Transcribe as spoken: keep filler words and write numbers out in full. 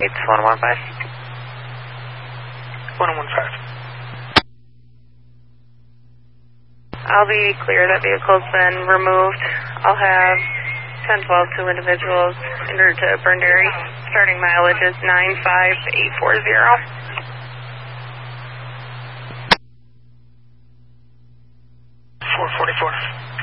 It's one one five. one one five. I'll be clear. That vehicle's been removed. I'll have ten twelve two individuals en route to Burnderry. Starting mileage is nine five eight four zero. four forty-four.